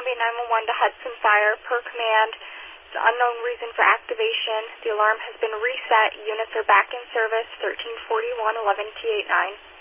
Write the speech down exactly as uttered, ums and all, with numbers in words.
Columbia nine one one to Hudson Fire. Per command, the unknown reason for activation. The alarm has been reset. Units are back in service. thirteen forty-one, eleven T eighty-nine.